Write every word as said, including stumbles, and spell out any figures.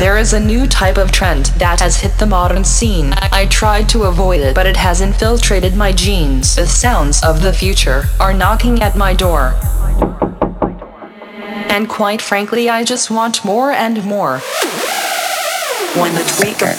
there is a new type of trend that has hit the modern scene. I tried to avoid it, but it has infiltrated my genes. The sounds of the future are knocking at my door. And quite frankly, I just want more and more. When the tweaker